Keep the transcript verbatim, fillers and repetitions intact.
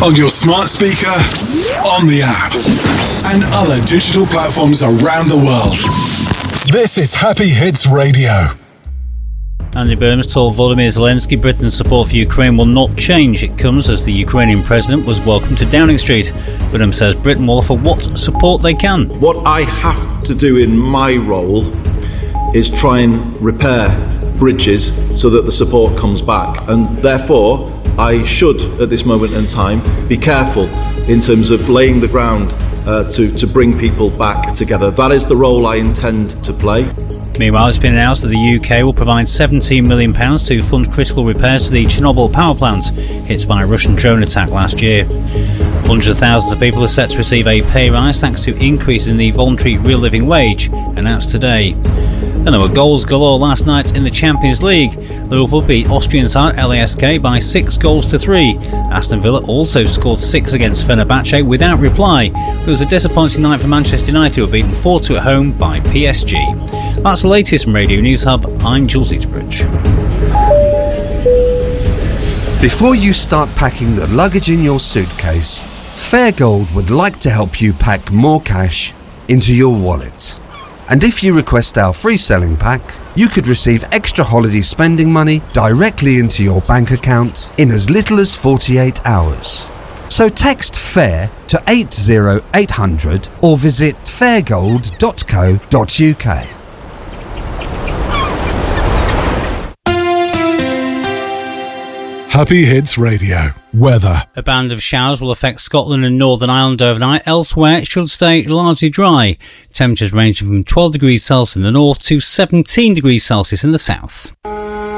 On your smart speaker, on the app, and other digital platforms around the world. This is Happy Hits Radio. Andy Burnham told Volodymyr Zelensky Britain's support for Ukraine will not change. It comes as the Ukrainian president was welcomed to Downing Street. Burnham says Britain will offer what support they can. What I have to do in my role is try and repair bridges so that the support comes back. And therefore, I should, at this moment in time, be careful in terms of laying the ground uh, to, to bring people back together. That is the role I intend to play. Meanwhile, it's been announced that the U K will provide seventeen million pounds to fund critical repairs to the Chernobyl power plant hit by a Russian drone attack last year. Hundreds of thousands of people are set to receive a pay rise thanks to increase in the voluntary real living wage announced today. And there were goals galore last night in the Champions League. Liverpool beat Austrian side L A S K by six goals to three. Aston Villa also scored six against Fenerbahce without reply. It was a disappointing night for Manchester United, who were beaten four two at home by P S G. That's the latest from Radio News Hub. I'm Jules Eaterbridge. Before you start packing the luggage in your suitcase, Fairgold would like to help you pack more cash into your wallet. And if you request our free selling pack, you could receive extra holiday spending money directly into your bank account in as little as forty-eight hours. So text FAIR to eight zero eight hundred or visit fairgold dot co dot uk. Happy Hits Radio. Weather. A band of showers will affect Scotland and Northern Ireland overnight. Elsewhere, it should stay largely dry. Temperatures ranging from twelve degrees Celsius in the north to seventeen degrees Celsius in the south.